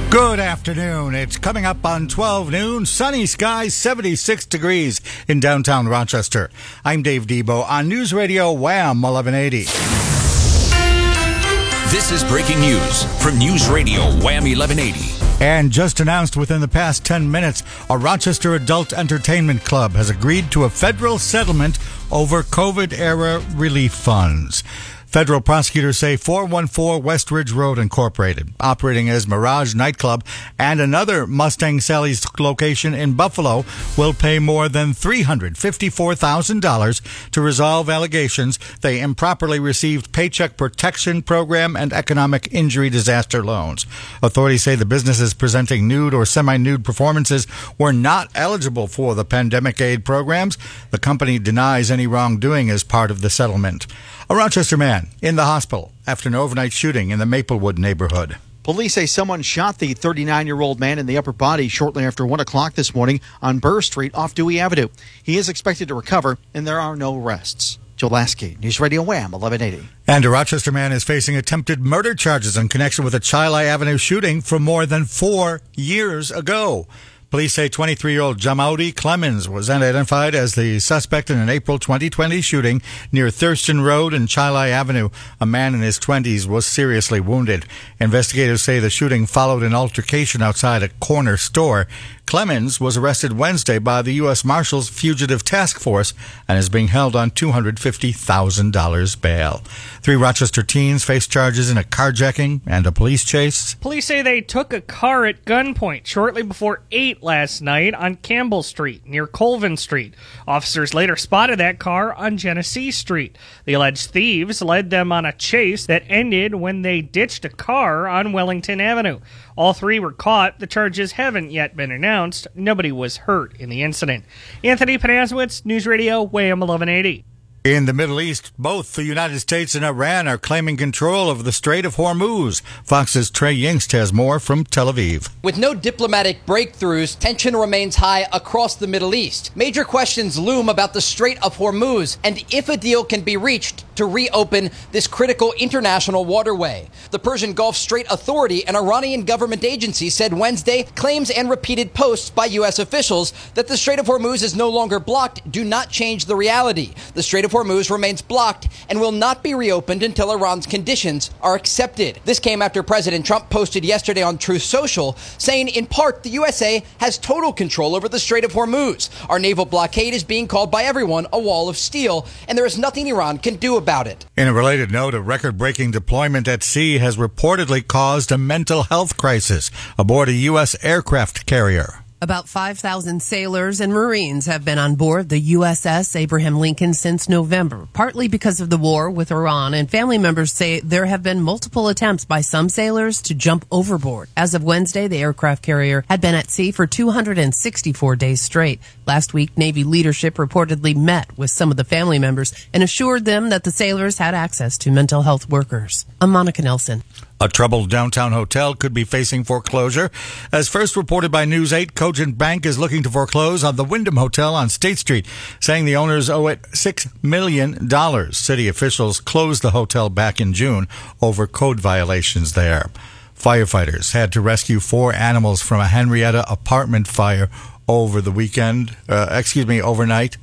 Good afternoon. It's coming up on 12 noon. Sunny skies, 76 degrees in downtown Rochester. I'm Dave Debo on News Radio Wham 1180. This is breaking news from News Radio Wham 1180. And just announced within the past 10 minutes, a Rochester Adult Entertainment Club has agreed to a federal settlement over COVID-era relief funds. Federal prosecutors say 414 West Ridge Road Incorporated, operating as Mirage Nightclub, and another Mustang Sally's location in Buffalo will pay more than $354,000 to resolve allegations they improperly received Paycheck Protection Program and economic injury disaster loans. Authorities say the businesses presenting nude or semi-nude performances were not eligible for the pandemic aid programs. The company denies any wrongdoing as part of the settlement. A Rochester man in the hospital after an overnight shooting in the Maplewood neighborhood. Police say someone shot the 39-year-old man in the upper body shortly after 1 o'clock this morning on Burr Street off Dewey Avenue. He is expected to recover, and there are no arrests. Joe Lasky, News Radio Wham 1180. And a Rochester man is facing attempted murder charges in connection with a Chili Avenue shooting from more than 4 years ago. Police say 23-year-old Jamaudi Clemens was identified as the suspect in an April 2020 shooting near Thurston Road and Chili Avenue. A man in his 20s was seriously wounded. Investigators say the shooting followed an altercation outside a corner store. Clemens was arrested Wednesday by the U.S. Marshals Fugitive Task Force and is being held on $250,000 bail. 3 Rochester teens face charges in a carjacking and a police chase. Police say they took a car at gunpoint shortly before 8 last night on Campbell Street near Colvin Street. Officers later spotted that car on Genesee Street. The alleged thieves led them on a chase that ended when they ditched a car on Wellington Avenue. All 3 were caught. The charges haven't yet been announced. Nobody was hurt in the incident. Anthony Panazowitz, News Radio, Wham 1180. In the Middle East, both the United States and Iran are claiming control of the Strait of Hormuz. Fox's Trey Yingst has more from Tel Aviv. With no diplomatic breakthroughs, tension remains high across the Middle East. Major questions loom about the Strait of Hormuz and if a deal can be reached to reopen this critical international waterway. The Persian Gulf Strait Authority, an Iranian government agency, said Wednesday claims and repeated posts by U.S. officials that the Strait of Hormuz is no longer blocked do not change the reality. The Strait of Hormuz remains blocked and will not be reopened until Iran's conditions are accepted. This came after President Trump posted yesterday on Truth Social saying, in part, the USA has total control over the Strait of Hormuz. Our naval blockade is being called by everyone a wall of steel, and there is nothing Iran can do about it. In a related note, a record-breaking deployment at sea has reportedly caused a mental health crisis aboard a U.S. aircraft carrier. About 5,000 sailors and Marines have been on board the USS Abraham Lincoln since November, partly because of the war with Iran, and family members say there have been multiple attempts by some sailors to jump overboard. As of Wednesday, the aircraft carrier had been at sea for 264 days straight. Last week, Navy leadership reportedly met with some of the family members and assured them that the sailors had access to mental health workers. I'm Monica Nelson. A troubled downtown hotel could be facing foreclosure. As first reported by News 8, Cogent Bank is looking to foreclose on the Wyndham Hotel on State Street, saying the owners owe it $6 million. City officials closed the hotel back in June over code violations there. Firefighters had to rescue 4 animals from a Henrietta apartment fire over the overnight.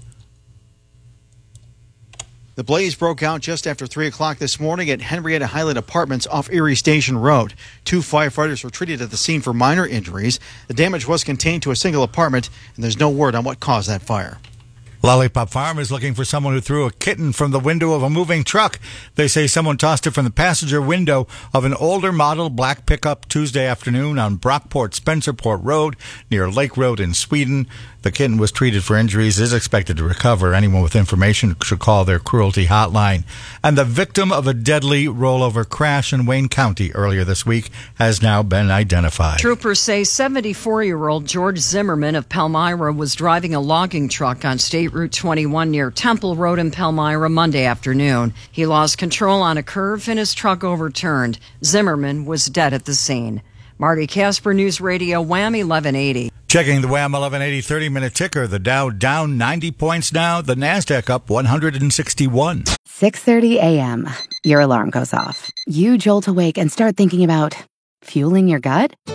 The blaze broke out just after 3 o'clock this morning at Henrietta Highland Apartments off Erie Station Road. 2 firefighters were treated at the scene for minor injuries. The damage was contained to a single apartment, and there's no word on what caused that fire. Lollipop Farm is looking for someone who threw a kitten from the window of a moving truck. They say someone tossed it from the passenger window of an older model black pickup Tuesday afternoon on Brockport-Spencerport Road near Lake Road in Sweden. The kitten was treated for injuries, is expected to recover. Anyone with information should call their cruelty hotline. And the victim of a deadly rollover crash in Wayne County earlier this week has now been identified. Troopers say 74-year-old George Zimmerman of Palmyra was driving a logging truck on State Route 21 near Temple Road in Palmyra Monday afternoon. He lost control on a curve and his truck overturned. Zimmerman was dead at the scene. Marty Casper, News Radio, Wham 1180. Checking the Wham 1180 30-minute ticker. The Dow down 90 points now. The NASDAQ up 161. 6:30 a.m. Your alarm goes off. You jolt awake and start thinking about fueling your gut?